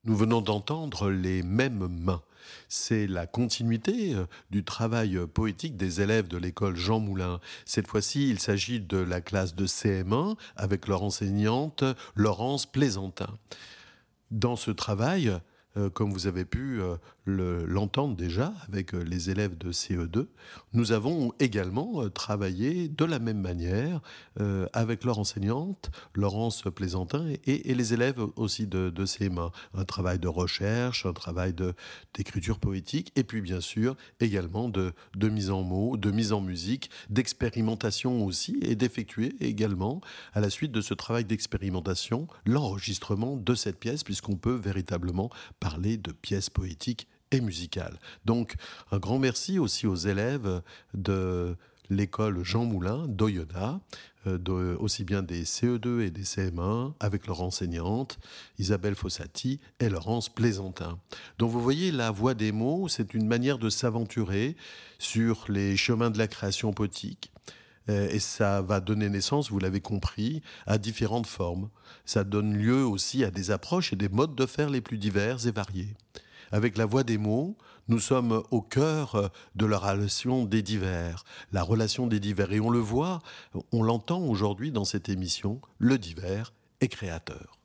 Nous venons d'entendre Les mêmes mains. C'est la continuité du travail poétique des élèves de l'école Jean Moulin. Cette fois-ci, il s'agit de la classe de CM1 avec leur enseignante Laurence Plaisantin. Dans ce travail, comme vous avez pu l'entendre déjà avec les élèves de CE2, nous avons également travaillé de la même manière avec leur enseignante, Laurence Plaisantin, et les élèves aussi de CM1. Un travail de recherche, un travail d'écriture poétique, et puis bien sûr également de mise en mots, de mise en musique, d'expérimentation aussi, et d'effectuer également, à la suite de ce travail d'expérimentation, l'enregistrement de cette pièce, puisqu'on peut véritablement parler de pièces poétiques et musicales. Donc, un grand merci aussi aux élèves de l'école Jean Moulin d'Oyonnax, aussi bien des CE2 et des CM1, avec leur enseignante, Isabelle Fossati et Laurence Plaisantin. Donc vous voyez, la voix des mots, c'est une manière de s'aventurer sur les chemins de la création poétique. Et ça va donner naissance, vous l'avez compris, à différentes formes. Ça donne lieu aussi à des approches et des modes de faire les plus divers et variés. Avec la voix des mots, nous sommes au cœur de la relation des divers, la relation des divers. Et on le voit, on l'entend aujourd'hui dans cette émission, le divers est créateur.